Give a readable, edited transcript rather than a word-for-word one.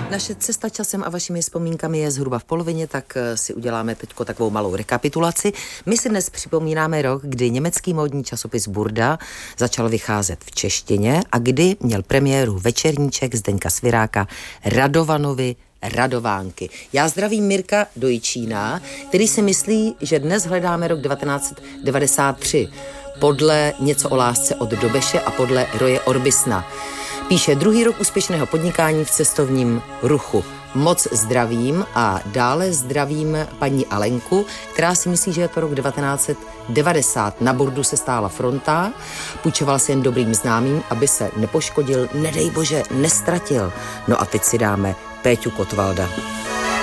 Naše cesta časem a vašimi vzpomínkami je zhruba v polovině, tak si uděláme teďko takovou malou rekapitulaci. My si dnes připomínáme rok, kdy německý módní časopis Burda začal vycházet v češtině a kdy měl premiéru večerníček Zdeňka Sviráka Radovanovi Radovánky. Já zdravím Mirka Dojčína, který si myslí, že dnes hledáme rok 1993 podle Něco o lásce od Dobeše a podle Roye Orbisna. Píše druhý rok úspěšného podnikání v cestovním ruchu. Moc zdravím a dále zdravím paní Alenku, která si myslí, že je to rok 1990. Na Burdu se stála fronta, půjčoval si jen dobrým známým, aby se nepoškodil, nedej bože, nestratil. No a teď si dáme Péťu Kotvalda.